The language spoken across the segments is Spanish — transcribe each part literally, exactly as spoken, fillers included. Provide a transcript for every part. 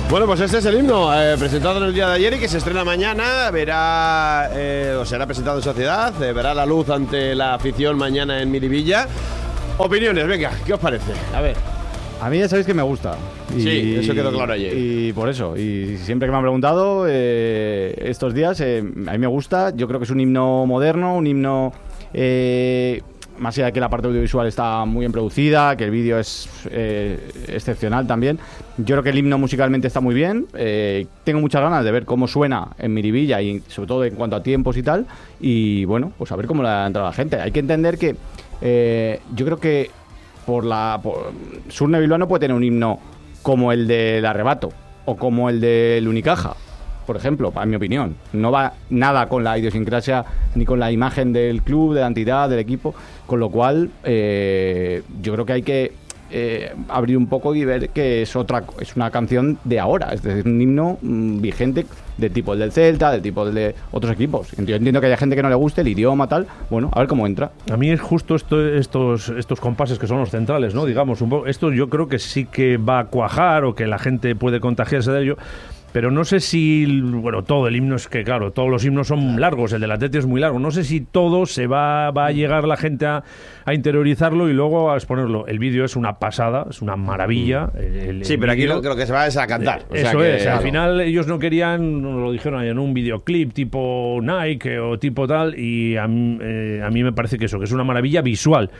Bueno, pues este es el himno, eh, presentado en el día de ayer y que se estrena mañana. Verá, eh, o será presentado en sociedad, eh, verá la luz ante la afición mañana en Miribilla. Opiniones, venga, ¿qué os parece? A ver. A mí ya sabéis que me gusta. Y, sí, eso quedó claro ayer. Y por eso, y siempre que me han preguntado eh, estos días, eh, a mí me gusta. Yo creo que es un himno moderno, un himno... Eh, más allá de que la parte audiovisual está muy bien producida, que el vídeo es eh, excepcional también. Yo creo que el himno musicalmente está muy bien. Eh, tengo muchas ganas de ver cómo suena en Miribilla y sobre todo en cuanto a tiempos y tal. Y bueno, pues a ver cómo le ha entrado la gente. Hay que entender que eh, yo creo que por la por, Surne Bilbao no puede tener un himno como el del Arrebato o como el del Unicaja, por ejemplo, en mi opinión. No va nada con la idiosincrasia ni con la imagen del club, de la entidad, del equipo, con lo cual eh, yo creo que hay que eh, abrir un poco y ver que es otra es una canción de ahora, es decir, un himno mmm, vigente de tipo el del Celta, de tipo el de otros equipos. Yo entiendo que haya gente que no le guste el idioma, tal, bueno, a ver cómo entra. A mí es justo esto, estos estos compases que son los centrales, ¿no? Digamos, un poco, esto yo creo que sí que va a cuajar o que la gente puede contagiarse de ello. Pero no sé si, bueno, todo el himno es que, claro, todos los himnos son largos, el del Atleti es muy largo. No sé si todo se va, va a llegar la gente a, a interiorizarlo y luego a exponerlo. El vídeo es una pasada, es una maravilla. El, el sí, pero vídeo, aquí lo, lo que se va es a cantar. Eh, o sea eso que, es, claro. Al claro. final ellos no querían, nos lo dijeron en un videoclip tipo Nike o tipo tal, y a, eh, a mí me parece que eso, que es una maravilla visual.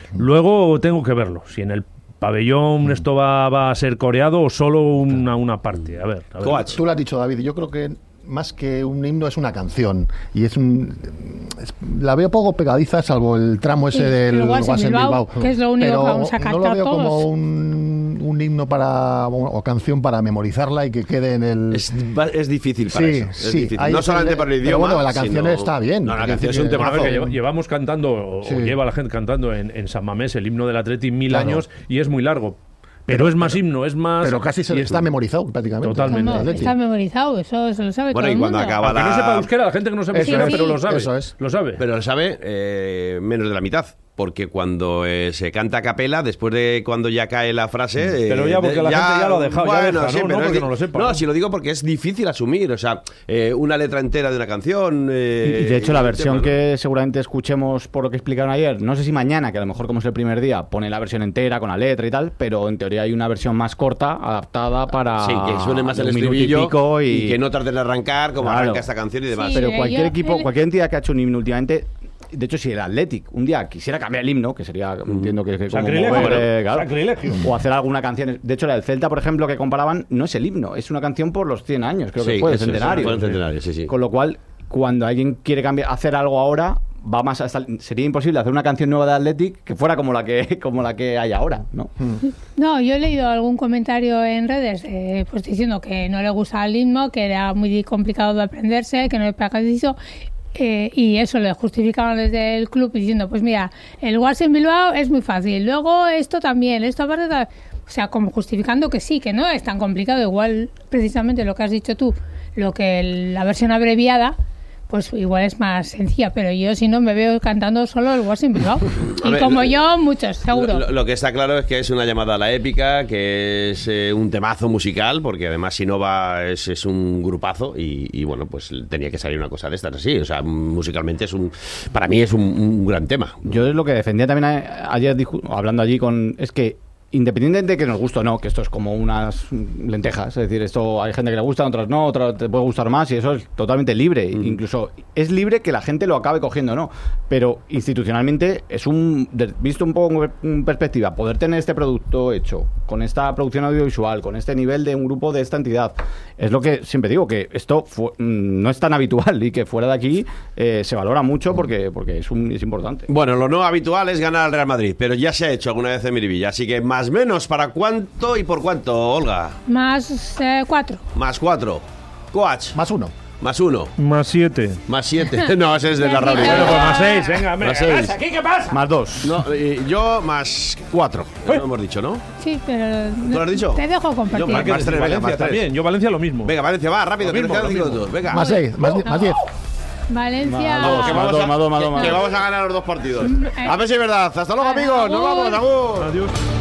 Luego tengo que verlo, si en el pabellón esto va, va a ser coreado o solo una, una parte. A ver, a ver. Coach. Tú lo has dicho, David. Yo creo que más que un himno es una canción y es un es, la veo poco pegadiza, salvo el tramo ese sí, del Guasen Bilbao, Bilbao, que es lo único pero que vamos a cantar no lo veo todos. como un, un himno para o canción para memorizarla y que quede en el es, es difícil para sí, eso es sí, difícil. No solamente el, por el idioma, pero bueno, la canción sino... está bien. No, la canción es un tema. temazo. Que llevamos cantando sí. o lleva la gente cantando en, en San Mamés el himno del Atleti mil claro. años y es muy largo. Pero, pero es más pero, himno, es más... Pero casi se está memorizado prácticamente. Totalmente. Está memorizado, eso se lo sabe bueno, todo el mundo. Bueno, y cuando acaba la... Aunque no sepa euskera, la gente que no sabe euskera, sí, pero sí. lo sabe. Eso es. Lo sabe. Pero lo sabe eh, menos de la mitad. Porque cuando eh, se canta a capela, después de cuando ya cae la frase... Eh, pero ya porque la ya, gente ya lo ha dejado, bueno, ya deja, sí, ¿no? Pero no porque es, no lo sepa. No, ¿no? si lo digo porque es difícil asumir, o sea, eh, una letra entera de una canción... Eh, y de hecho la versión tema, que ¿no? seguramente escuchemos por lo que explicaron ayer, no sé si mañana, que a lo mejor como es el primer día, pone la versión entera con la letra y tal, pero en teoría hay una versión más corta, adaptada para... Sí, que suene más el estribillo y, y que no tarden en arrancar como claro. arranca esta canción y demás. Sí, pero cualquier yo, equipo, el... cualquier entidad que ha hecho un himno últimamente... De hecho, si el Athletic un día quisiera cambiar el himno, que sería, mm. entiendo que, que como sacrilegio, mover, eh, claro, sacrilegio. o hacer alguna canción. De hecho, la del Celta, por ejemplo, que comparaban, no es el himno, es una canción por los cien años, creo sí, que fue, el eso, centenario. Fue el centenario, sí, sí. Con lo cual, cuando alguien quiere cambiar, hacer algo ahora, va más hasta, sería imposible hacer una canción nueva de Athletic que fuera como la que como la que hay ahora, ¿no? No, yo he leído algún comentario en redes eh, pues diciendo que no le gustaba el himno, que era muy complicado de aprenderse, que no le preciso. Eh, y eso lo justificaban desde el club diciendo, pues mira, el Guasen Bilbao es muy fácil, luego esto también, esto aparte, o sea, como justificando que sí, que no es tan complicado, igual precisamente lo que has dicho tú, lo que el, la versión abreviada, pues igual es más sencilla, pero yo si no me veo cantando solo el Guasen Bilbao. Y ver, como lo, yo, muchos, seguro. Lo, lo que está claro es que es una llamada a la épica, que es eh, un temazo musical, porque además si no va es, es un grupazo y, y bueno, pues tenía que salir una cosa de estas así. O sea, musicalmente es un, para mí es un, un gran tema. Yo es lo que defendía también a, ayer hablando allí con, es que independientemente de que nos guste o no, que esto es como unas lentejas, es decir, esto hay gente que le gusta, otras no, otras te puede gustar más y eso es totalmente libre, mm. incluso es libre que la gente lo acabe cogiendo o no, pero institucionalmente es un, visto un poco en perspectiva, poder tener este producto hecho, con esta producción audiovisual, con este nivel de un grupo de esta entidad, es lo que siempre digo, que esto fu- no es tan habitual y que fuera de aquí eh, se valora mucho porque, porque es, un, es importante. Bueno, lo no habitual es ganar al Real Madrid, pero ya se ha hecho alguna vez en Miribilla, así que más menos, ¿para cuánto y por cuánto, Olga? Más eh, cuatro. Más cuatro. Coach. Más uno. Más uno. Más siete. Más siete. No, ese es de la radio. Bueno, pues más seis, venga, más ¿qué seis. pasa? ¿Aquí qué pasa? Más dos. No, eh, yo más cuatro. Eso lo hemos dicho, ¿no? Sí, pero... ¿Tú lo has dicho? Te dejo compartir. Yo más, más tres, Valencia venga, más tres. también. Yo Valencia lo mismo. Venga, Valencia, va, rápido, Lo que mismo, nos quedan lo cinco mismo. minutos. Venga. Más seis, más, más diez. Valencia. Vamos, que Más vamos, dos, a, más dos, más que, dos, más que dos. vamos a ganar los dos partidos. A ver si es verdad. Hasta luego, amigos. Nos vamos. Agur. Adiós.